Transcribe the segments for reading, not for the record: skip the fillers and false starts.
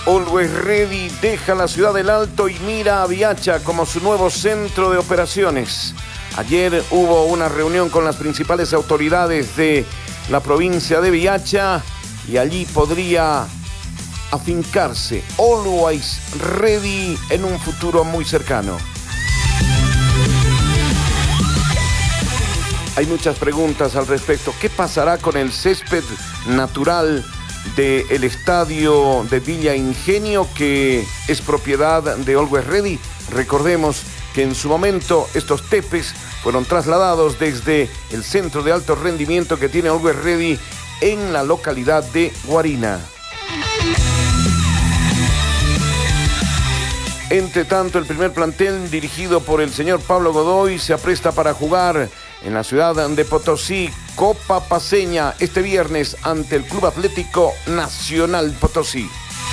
Always Ready deja la ciudad del Alto y mira a Viacha como su nuevo centro de operaciones. Ayer hubo una reunión con las principales autoridades de la provincia de Viacha y allí podría afincarse Always Ready en un futuro muy cercano. Hay muchas preguntas al respecto. ¿Qué pasará con el césped natural del estadio de Villa Ingenio, que es propiedad de Always Ready? Recordemos que en su momento estos tepes fueron trasladados desde el centro de alto rendimiento que tiene Always Ready en la localidad de Guarina. Entre tanto, el primer plantel dirigido por el señor Pablo Godoy se apresta para jugar en la ciudad de Potosí, Copa Paceña, este viernes ante el Club Atlético Nacional Potosí.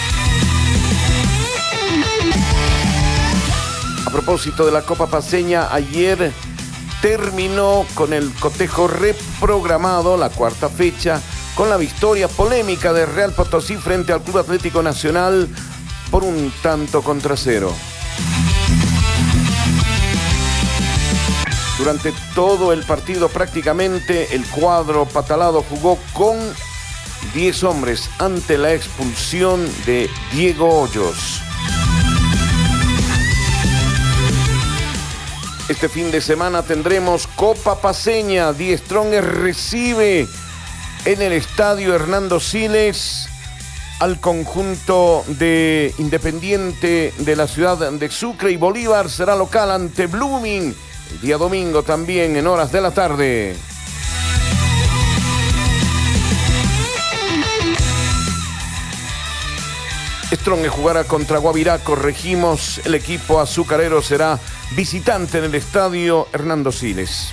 A propósito de la Copa Paceña, ayer terminó con el cotejo reprogramado, la cuarta fecha, con la victoria polémica de Real Potosí frente al Club Atlético Nacional por 1-0. Durante todo el partido prácticamente el cuadro patalado jugó con 10 hombres ante la expulsión de Diego Hoyos. Este fin de semana tendremos Copa Paceña. Die Strongest recibe en el estadio Hernando Siles al conjunto de Independiente de la ciudad de Sucre, y Bolívar será local ante Blooming el día domingo también en horas de la tarde. Strongest jugará contra Guavirá, corregimos. El equipo azucarero será visitante en el estadio Hernando Siles.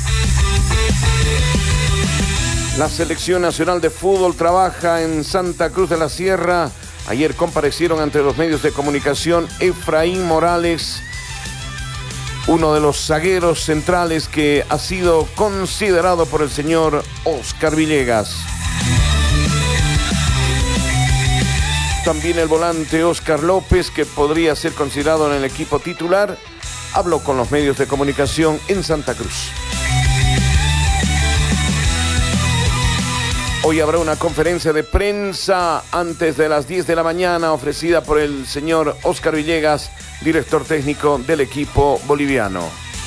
La Selección Nacional de Fútbol trabaja en Santa Cruz de la Sierra. Ayer comparecieron ante los medios de comunicación Efraín Morales, uno de los zagueros centrales que ha sido considerado por el señor Oscar Villegas. También el volante Oscar López, que podría ser considerado en el equipo titular, habló con los medios de comunicación en Santa Cruz. Hoy habrá una conferencia de prensa antes de las 10 de la mañana ofrecida por el señor Oscar Villegas, director técnico del equipo boliviano.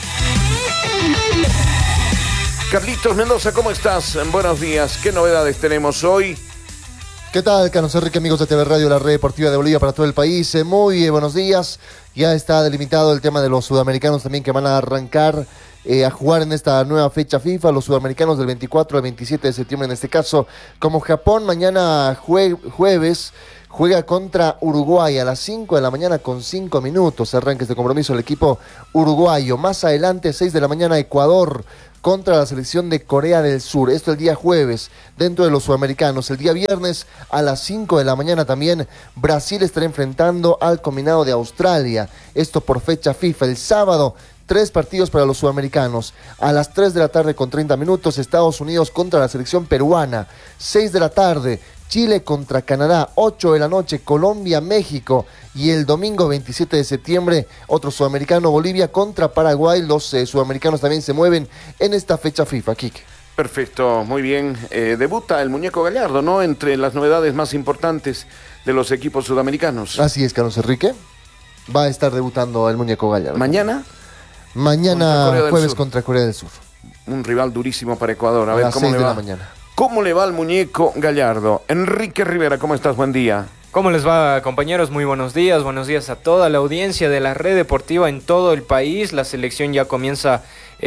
Carlitos Mendoza, ¿cómo estás? Buenos días. ¿Qué novedades tenemos hoy? ¿Qué tal, Carlos Enrique, amigos de TV Radio, la red deportiva de Bolivia para todo el país? Muy buenos días. Ya está delimitado el tema de los sudamericanos también, que van a arrancar a jugar en esta nueva fecha FIFA, los sudamericanos del 24 al 27 de septiembre en este caso. Como Japón, mañana jueves juega contra Uruguay a las 5 de la mañana con 5 minutos. Arranca este compromiso el equipo uruguayo. Más adelante, 6 de la mañana, Ecuador contra la selección de Corea del Sur. Esto el día jueves, dentro de los sudamericanos. El día viernes, a las 5 de la mañana también, Brasil estará enfrentando al combinado de Australia. Esto por fecha FIFA. El sábado, 3 partidos para los sudamericanos. A las 3 de la tarde con 30 minutos, Estados Unidos contra la selección peruana. 6 de la tarde, Chile contra Canadá. 8 de la noche, Colombia, México. Y el domingo 27 de septiembre, otro sudamericano, Bolivia contra Paraguay. Los sudamericanos también se mueven en esta fecha FIFA, Kike. Perfecto, muy bien. Debuta el Muñeco Gallardo, ¿no? Entre las novedades más importantes de los equipos sudamericanos. Así es, Carlos Enrique. Va a estar debutando el Muñeco Gallardo. ¿Mañana? Mañana jueves contra Corea del Sur. Un rival durísimo para Ecuador. A ver cómo le va. A las 6 de la mañana. ¿Cómo le va al Muñeco Gallardo? Enrique Rivera, ¿cómo estás? Buen día. ¿Cómo les va, compañeros? Muy buenos días a toda la audiencia de la red deportiva en todo el país. La selección ya comienza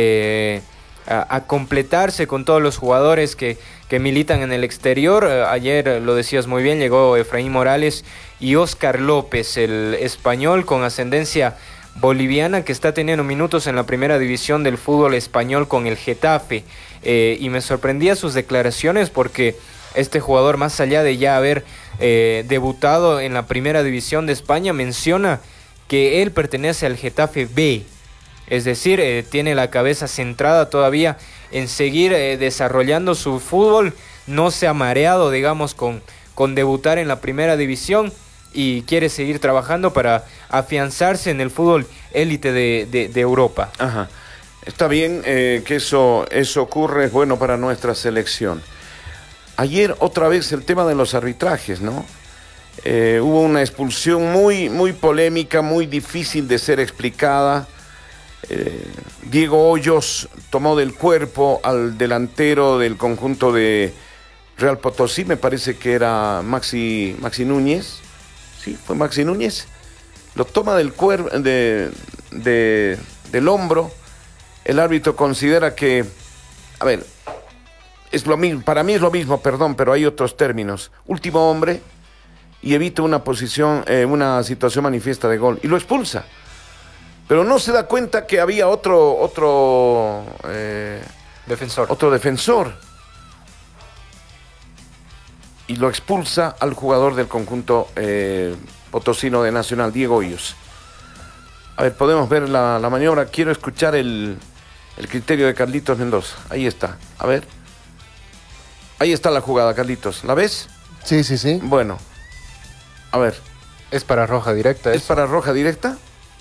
a completarse con todos los jugadores que militan en el exterior. Ayer lo decías muy bien, llegó Efraín Morales y Oscar López, el español con ascendencia boliviana, que está teniendo minutos en la primera división del fútbol español con el Getafe. Y me sorprendía sus declaraciones, porque este jugador, más allá de ya haber debutado en la primera división de España, menciona que él pertenece al Getafe B. Es decir, tiene la cabeza centrada todavía en seguir desarrollando su fútbol. No se ha mareado, digamos, con debutar en la primera división. y quiere seguir trabajando para afianzarse en el fútbol élite de Europa. Ajá. Está bien que eso ocurre, es bueno para nuestra selección. Ayer otra vez el tema de los arbitrajes, ¿no? Hubo una expulsión muy polémica, muy difícil de ser explicada. Diego Hoyos tomó del cuerpo al delantero del conjunto de Real Potosí, me parece que era Maxi Núñez. Sí, fue Maxi Núñez. Lo toma del cuerpo, del hombro. El árbitro considera que, a ver, es lo mismo, para mí es lo mismo, perdón, pero hay otros términos. Último hombre y evita una situación manifiesta de gol y lo expulsa. Pero no se da cuenta que había otro defensor. Y lo expulsa al jugador del conjunto potosino de Nacional, Diego Hoyos. A ver, podemos ver la maniobra. Quiero escuchar el criterio de Carlitos Mendoza. Ahí está. A ver. Ahí está la jugada, Carlitos. ¿La ves? Sí. Bueno. A ver. Es para roja directa. ¿Es para roja directa?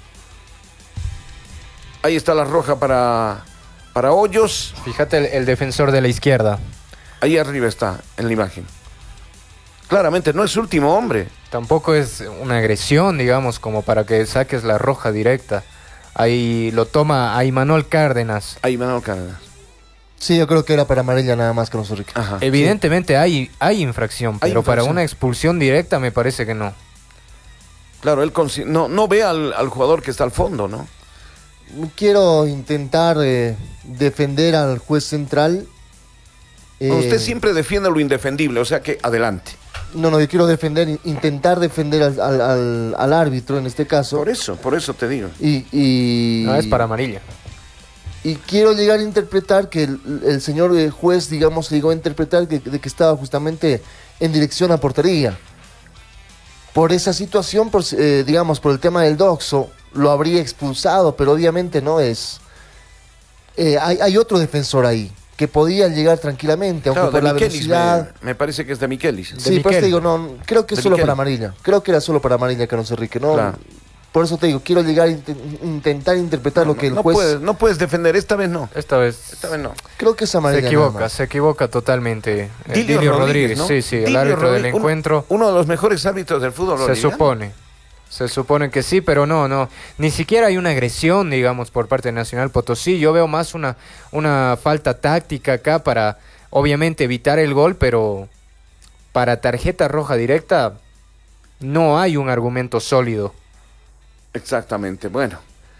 Ahí está la roja para Hoyos. Fíjate el defensor de la izquierda. Ahí arriba está, en la imagen. Claramente no es último hombre. Tampoco es una agresión, digamos, como para que saques la roja directa. Ahí lo toma Aymanol Cárdenas. Sí, yo creo que era para amarilla nada más, Carlos Enrique. Ajá. Evidentemente sí. hay infracción, pero para una expulsión directa me parece que no. Claro, él no ve al jugador que está al fondo, ¿no? Quiero intentar defender al juez central. Usted siempre defiende lo indefendible, o sea que adelante. No, yo quiero intentar defender al árbitro en este caso. Por eso te digo. No, es para amarilla. Y quiero llegar a interpretar que el señor juez, digamos, llegó a interpretar de que estaba justamente en dirección a portería. Por esa situación, digamos, por el tema del doxo, lo habría expulsado, pero obviamente no es. Hay otro defensor ahí que podía llegar tranquilamente, aunque por la velocidad. Me parece que es de Michelis. Sí, por eso te digo, no, creo que es solo para amarilla. Creo que era solo para amarilla, Carlos Enrique, ¿no? Claro. Por eso te digo, quiero llegar a intentar interpretar lo que el juez. No puedes defender, esta vez no. Esta vez no. Creo que es amarilla. Se equivoca totalmente. Dilio Rodríguez, ¿no? Sí, el árbitro del encuentro. Uno de los mejores árbitros del fútbol boliviano. Se supone que sí, pero no. Ni siquiera hay una agresión, digamos, por parte de Nacional Potosí. Yo veo más una falta táctica acá para, obviamente, evitar el gol, pero para tarjeta roja directa no hay un argumento sólido. Exactamente. Bueno,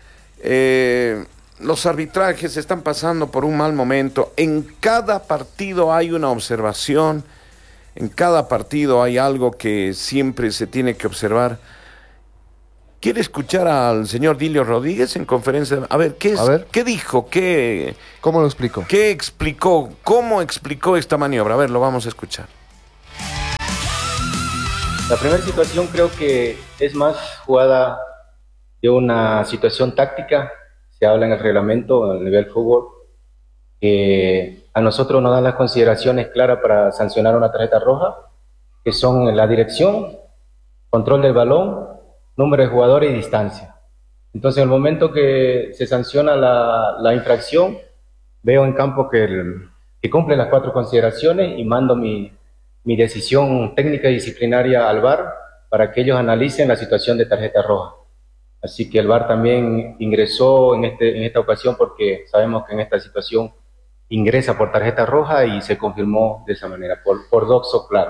los arbitrajes están pasando por un mal momento. En cada partido hay una observación, en cada partido hay algo que siempre se tiene que observar. ¿Quiere escuchar al señor Dilio Rodríguez en conferencia? A ver, ¿qué dijo? ¿Cómo lo explicó? ¿Qué explicó? ¿Cómo explicó esta maniobra? A ver, lo vamos a escuchar. La primera situación creo que es más jugada de una situación táctica. Se habla en el reglamento a nivel fútbol. A nosotros nos dan las consideraciones claras para sancionar una tarjeta roja, que son la dirección, control del balón, número de jugadores y distancia. Entonces, en el momento que se sanciona la infracción, veo en campo que cumple las 4 consideraciones y mando mi decisión técnica y disciplinaria al VAR para que ellos analicen la situación de tarjeta roja. Así que el VAR también ingresó en esta ocasión porque sabemos que en esta situación ingresa por tarjeta roja y se confirmó de esa manera, por doxo claro.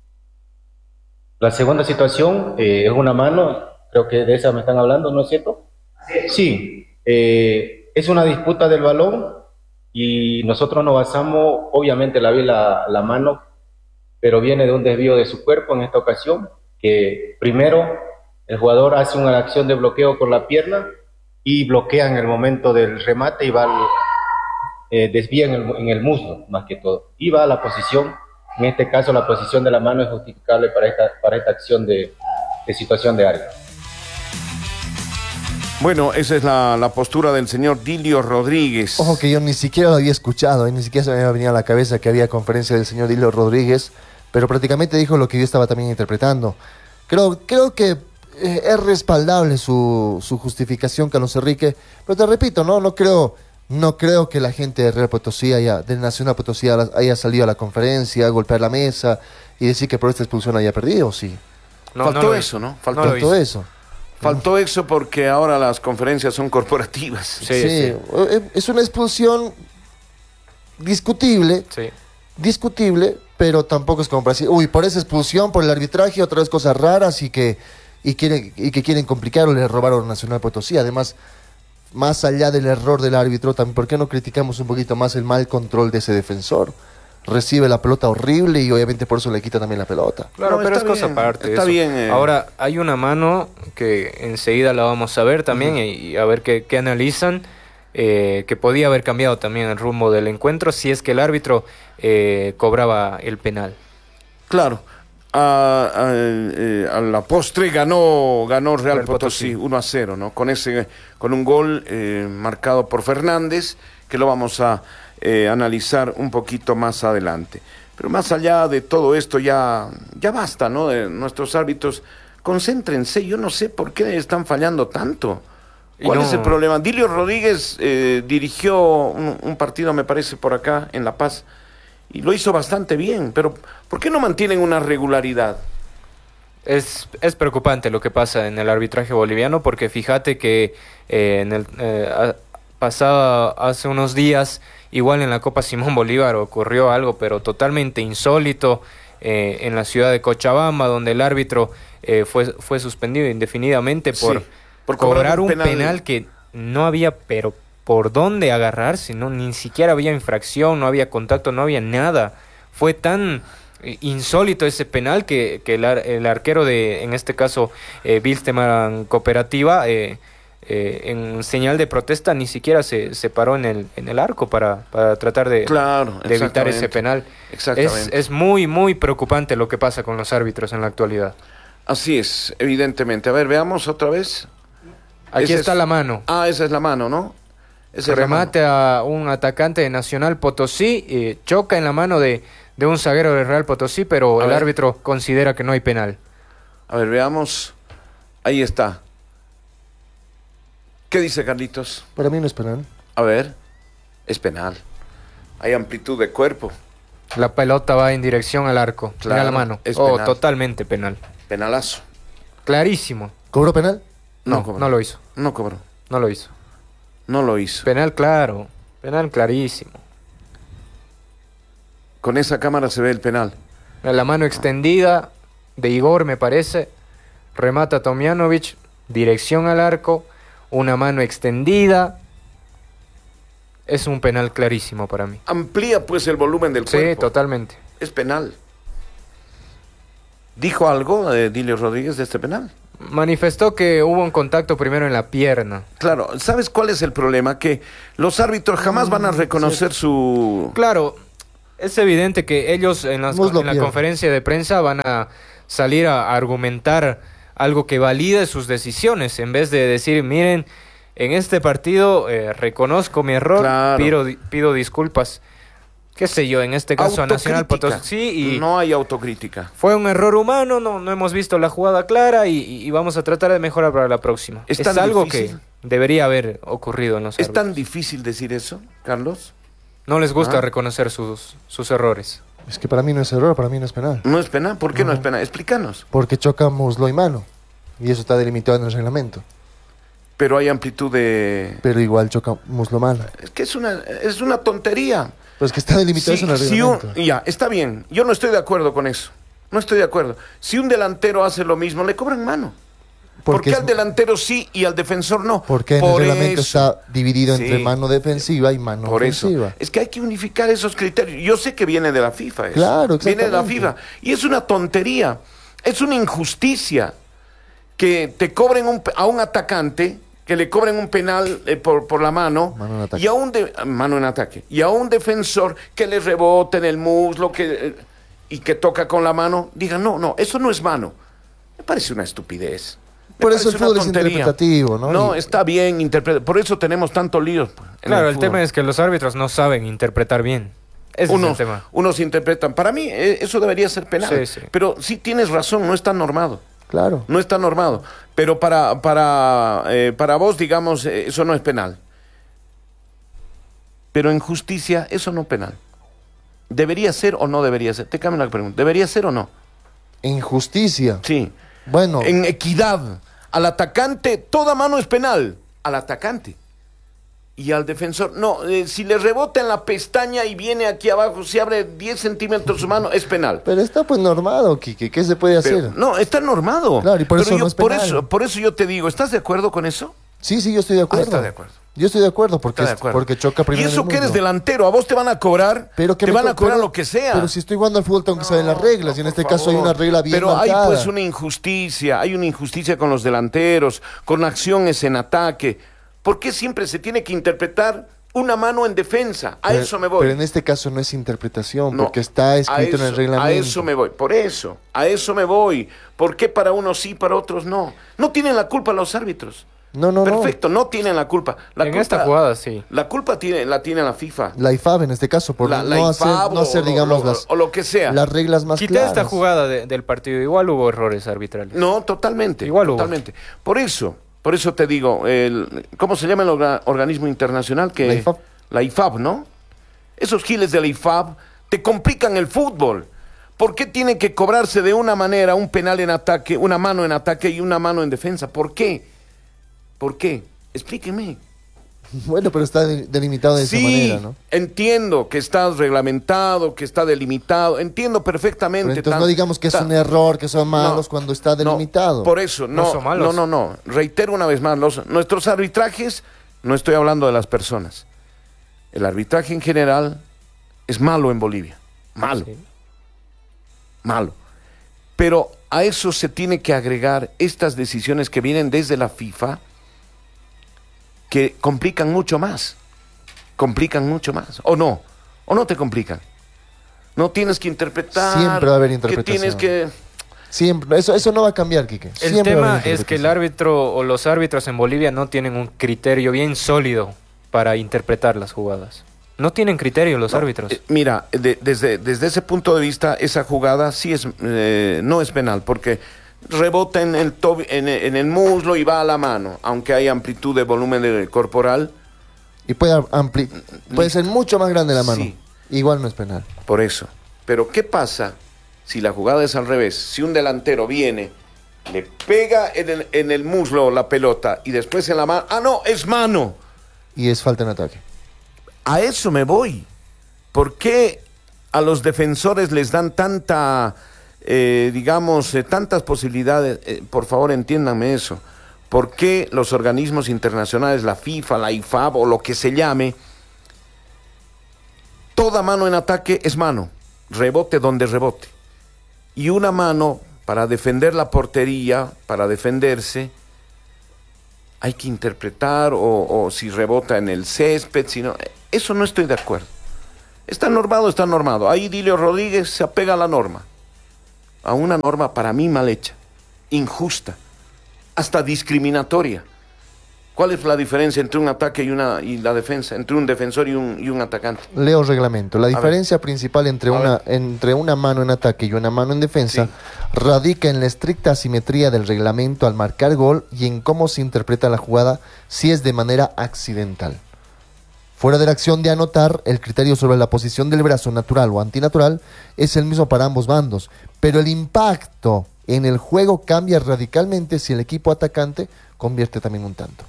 La segunda situación es una mano, creo que de esa me están hablando, ¿no es cierto? Sí, es una disputa del balón y nosotros nos basamos, obviamente vi la mano, pero viene de un desvío de su cuerpo en esta ocasión, que primero el jugador hace una acción de bloqueo con la pierna y bloquea en el momento del remate y desvía en el muslo más que todo, y va a la posición. En este caso, la posición de la mano es justificable para esta acción de situación de área. Bueno, esa es la postura del señor Dilio Rodríguez. Ojo que yo ni siquiera lo había escuchado, ni siquiera se me había venido a la cabeza que había conferencia del señor Dilio Rodríguez, pero prácticamente dijo lo que yo estaba también interpretando. Creo que es respaldable su justificación, Carlos Enrique, pero te repito, no creo que la gente de Real Potosí del Nacional Potosí haya salido a la conferencia, a golpear la mesa y decir que por esta expulsión haya perdido, sí. Faltó eso, ¿no? Faltó eso. Faltó eso porque ahora las conferencias son corporativas. Sí. Es una expulsión discutible, pero tampoco es como para decir, por esa expulsión, por el arbitraje, otra vez cosas raras y que quieren complicar o le robaron a Nacional Potosí. Además, más allá del error del árbitro, también, ¿por qué no criticamos un poquito más el mal control de ese defensor? Recibe la pelota horrible y obviamente por eso le quita también la pelota. Claro, pero es cosa aparte. Está bien. Ahora, hay una mano que enseguida la vamos a ver también y a ver qué analizan, que podía haber cambiado también el rumbo del encuentro si es que el árbitro cobraba el penal. Claro. A la postre ganó Real Potosí 1-0, ¿no? Con un gol marcado por Fernández, que lo vamos a analizar un poquito más adelante. Pero más allá de todo esto ya basta, ¿no? De nuestros árbitros, concéntrense. Yo no sé por qué están fallando tanto. ¿Cuál es el problema? Dilio Rodríguez dirigió un partido, me parece, por acá en La Paz, y lo hizo bastante bien, pero ¿por qué no mantienen una regularidad? Es preocupante lo que pasa en el arbitraje boliviano, porque fíjate que pasado hace unos días, igual en la Copa Simón Bolívar ocurrió algo, pero totalmente insólito, en la ciudad de Cochabamba, donde el árbitro fue suspendido indefinidamente por cobrar un penal que no había, pero por dónde agarrarse, ¿no? Ni siquiera había infracción, no había contacto, no había nada. Fue tan insólito ese penal que el arquero de, en este caso, Wilstermann Cooperativa, en señal de protesta ni siquiera se paró en el arco para tratar de evitar ese penal. Exactamente. Es muy, muy preocupante lo que pasa con los árbitros en la actualidad. Así es, evidentemente. A ver, veamos otra vez. Aquí está la mano. Esa es la mano, ¿no? Remate a un atacante de Nacional Potosí, choca en la mano de un zaguero de Real Potosí, pero el árbitro considera que no hay penal. A ver, veamos. Ahí está. ¿Qué dice Carlitos? Para mí no es penal. A ver, es penal. Hay amplitud de cuerpo. La pelota va en dirección al arco. Claro, mira la mano. es penal. Totalmente penal. Penalazo. Clarísimo. ¿Cobró penal? No lo hizo. No cobró. No lo hizo. No lo hizo. Penal claro. Penal clarísimo. Con esa cámara se ve el penal. La mano extendida de Igor, me parece. Remata Tomjanovic. Dirección al arco. Una mano extendida. Es un penal clarísimo para mí. Amplía pues el volumen del cuerpo. Sí, totalmente. Es penal. ¿Dijo algo Dilio Rodríguez de este penal? Manifestó que hubo un contacto primero en la pierna. Claro, ¿sabes cuál es el problema? Que los árbitros jamás van a reconocer su... Claro, es evidente que ellos en la conferencia de prensa van a salir a argumentar algo que valide sus decisiones, en vez de decir, miren, en este partido reconozco mi error, claro, pido disculpas. Qué sé yo, en este caso a Nacional Potosí. No hay autocrítica. Fue un error humano, no hemos visto la jugada clara y vamos a tratar de mejorar para la próxima. Es algo difícil que debería haber ocurrido en los árbitros. ¿Es tan difícil decir eso, Carlos? No les gusta reconocer sus errores. Es que para mí no es error, para mí no es penal. ¿No es penal? ¿Por qué no es penal? Explícanos. Porque choca muslo y mano. Y eso está delimitado en el reglamento. Pero hay amplitud de... Pero igual choca muslo-mano. Es que es una tontería. Pues que está delimitado eso en el reglamento. Ya, está bien. Yo no estoy de acuerdo con eso. No estoy de acuerdo. Si un delantero hace lo mismo, le cobran mano. ¿Por qué al delantero sí y al defensor no? Porque en el reglamento está dividido entre mano defensiva y mano ofensiva. Es que hay que unificar esos criterios. Yo sé que viene de la FIFA eso. Claro, exactamente. Viene de la FIFA. Y es una tontería. Es una injusticia que te cobren a un atacante, que le cobren un penal por la mano y a mano en ataque, y a un defensor que le rebote en el muslo y que toca con la mano, digan, no, eso no es mano. Me parece una estupidez. Por eso el fútbol es interpretativo, ¿no? No, está bien interpretar. Por eso tenemos tanto lío. Claro, el tema es que los árbitros no saben interpretar bien. Ese es el tema. Unos interpretan. Para mí eso debería ser penal. Sí. Pero sí tienes razón, no está normado. Claro. No está normado. Pero para vos, digamos, eso no es penal. Pero en justicia, eso no es penal. ¿Debería ser o no debería ser? Te cambio la pregunta. ¿Debería ser o no? En justicia. Sí. Bueno. En equidad. Al atacante, toda mano es penal. Al atacante. Y al defensor, no, si le rebota en la pestaña y viene aquí abajo, se abre 10 centímetros su mano, es penal. Pero está pues normado, Quique. ¿Qué se puede Pero, hacer? no, está normado. Claro, y por Pero eso no es penal. por eso yo te digo, ¿estás de acuerdo con eso? Sí, yo estoy de acuerdo. está de acuerdo. Yo estoy de acuerdo porque, Está de acuerdo. porque choca Y primero. eso en el que eres mundo. delantero, a vos te van a cobrar, Pero que te me van a co- cobrar pero- lo que sea. Pero si estoy jugando al fútbol tengo que saber las reglas y en este por caso hay favor. una regla bien Pero hay marcada. pues una injusticia, con los delanteros, con acciones en ataque. ¿Por qué siempre se tiene que interpretar una mano en defensa? A eso me voy. Pero en este caso no es interpretación, No, porque está escrito en el reglamento. A eso me voy, por eso, a eso me voy. ¿Por qué para unos sí, para otros no? No tienen la culpa los árbitros. No. Perfecto, no tienen la culpa. En esta jugada, sí. La culpa la tiene la FIFA. La IFAB en este caso, por La no IFAB hacer, digamos, o lo que sea. las reglas más Quité claras. esta jugada del partido. Igual hubo errores arbitrales. No, totalmente. Igual hubo. Totalmente. Por eso te digo, ¿cómo se llama el organismo internacional? La IFAB. La IFAB, ¿no? Esos giles de la IFAB te complican el fútbol. ¿Por qué tiene que cobrarse de una manera un penal en ataque, una mano en ataque y una mano en defensa? ¿Por qué? ¿Por qué? Explíqueme. Bueno, pero está delimitado de esa manera, ¿no? Entiendo que está reglamentado, que está delimitado, entiendo Pero perfectamente. entonces no digamos que es un error, que son malos No, cuando está delimitado. Por eso, No son malos. no. Reitero una vez más, nuestros arbitrajes, no estoy hablando de las personas. El arbitraje en general es malo en Bolivia. Malo. Sí. Malo. Pero a eso se tiene que agregar estas decisiones que vienen desde la FIFA, que complican mucho más. ¿O no te complican? No tienes que interpretar. Siempre va a haber Que interpretación. tienes que... Siempre, eso no va a cambiar, Quique. El Siempre va a tema haber es que el interpretación. árbitro o los árbitros en Bolivia no tienen un criterio bien sólido para interpretar las jugadas. No tienen criterio los árbitros. Mira, desde ese punto de vista, esa jugada sí no es penal, porque rebota en el muslo y va a la mano, aunque hay amplitud de volumen corporal. Y puede ser mucho más grande la mano. Sí. Igual no es penal. Por eso. Pero ¿qué pasa si la jugada es al revés? Si un delantero viene, le pega en el muslo la pelota y después en la mano... ¡Ah, no! ¡Es mano! Y es falta en ataque. A eso me voy. ¿Por qué a los defensores les dan tantas posibilidades? Por favor, entiéndanme eso. ¿Por qué los organismos internacionales, la FIFA, la IFAB o lo que se llame, toda mano en ataque es mano, rebote donde rebote? Y una mano para defender la portería, para defenderse, hay que interpretar o si rebota en el césped, si no, eso no estoy de acuerdo. Está normado. Ahí Dilio Rodríguez se apega a la norma, a una norma para mí mal hecha, injusta, hasta discriminatoria. ¿Cuál es la diferencia entre un ataque y la defensa, entre un defensor y un atacante? Leo reglamento. La ver. diferencia principal entre una mano en ataque y una mano en defensa Sí. radica en la estricta asimetría del reglamento al marcar gol y en cómo se interpreta la jugada si es de manera accidental. Fuera de la acción de anotar, el criterio sobre la posición del brazo natural o antinatural es el mismo para ambos bandos, pero el impacto en el juego cambia radicalmente si el equipo atacante convierte también un tanto.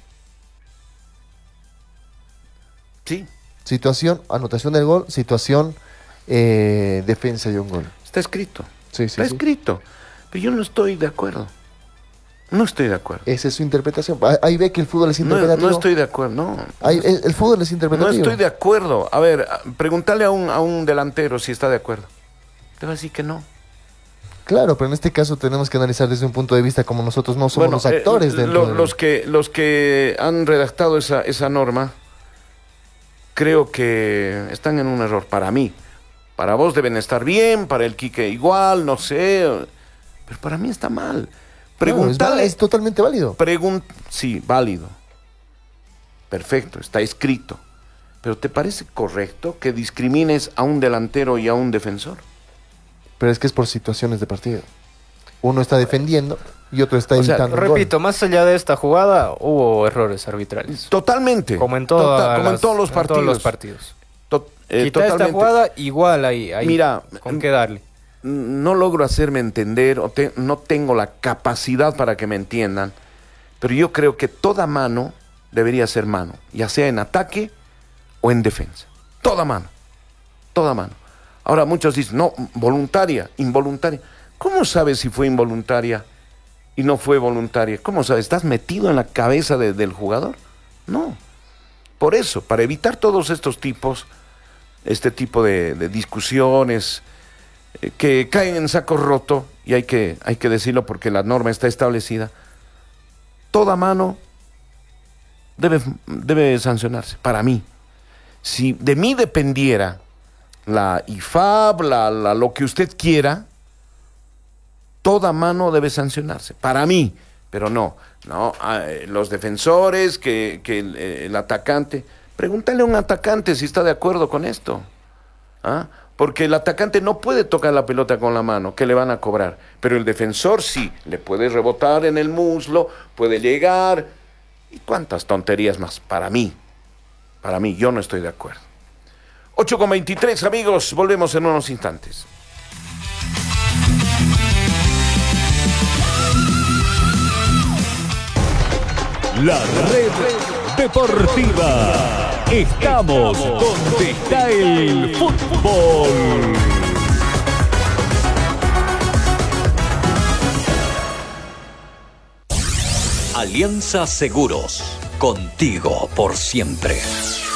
Sí, Situación, anotación del gol, situación, defensa de un gol. está escrito. Sí, Está escrito. Pero yo no estoy de acuerdo. No estoy de acuerdo. Esa es su interpretación. Ahí ve que el fútbol es No, interpretativo. no estoy de acuerdo, no. El fútbol es No interpretativo. estoy de acuerdo. A ver, pregúntale a un delantero si está de acuerdo. Te va a decir que no. Claro, pero en este caso tenemos que analizar desde un punto de vista como nosotros no somos los actores dentro de... los que han redactado esa norma, creo que están en un error para mí. Para vos deben estar bien, para el Quique igual, no sé. Pero para mí está mal. Preguntale. Es totalmente válido. Sí, válido. Perfecto, está escrito. Pero ¿te parece correcto que discrimines a un delantero y a un defensor? Pero es que es por situaciones de partido. Uno está defendiendo y otro está O sea, evitando un gol. Repito, más allá de esta jugada, hubo errores arbitrales. Totalmente. Como en, Como en todos todos los partidos. partidos. Totalmente. Esta jugada, igual ahí Mira, con qué darle. No logro hacerme entender, no tengo la capacidad para que me entiendan, pero yo creo que toda mano debería ser mano, ya sea en ataque o en defensa. Toda mano. Toda mano. Ahora muchos dicen, no, voluntaria, involuntaria. ¿Cómo sabes si fue involuntaria y no fue voluntaria? ¿Cómo sabes? ¿Estás metido en la cabeza del jugador? No. Por eso, para evitar todos estos tipos, este tipo de discusiones que caen en saco roto, y hay que decirlo porque la norma está establecida, toda mano debe sancionarse, para mí. Si de mí dependiera la IFAB, lo que usted quiera, toda mano debe sancionarse, para mí. Pero no, los defensores, que el atacante, pregúntale a un atacante si está de acuerdo con esto. ¿Ah? Porque el atacante no puede tocar la pelota con la mano, que le van a cobrar. Pero el defensor sí, le puede rebotar en el muslo, puede llegar. ¿Y cuántas tonterías más? Para mí, yo no estoy de acuerdo. 8:23, amigos, volvemos en unos instantes. La Red Deportiva. Estamos donde está el fútbol. Alianza Seguros. Contigo por siempre.